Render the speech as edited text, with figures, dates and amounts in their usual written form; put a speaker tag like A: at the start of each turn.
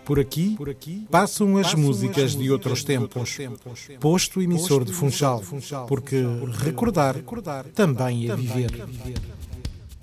A: Por aqui passam as músicas de outros tempos, posto emissor de Funchal, porque recordar também é viver.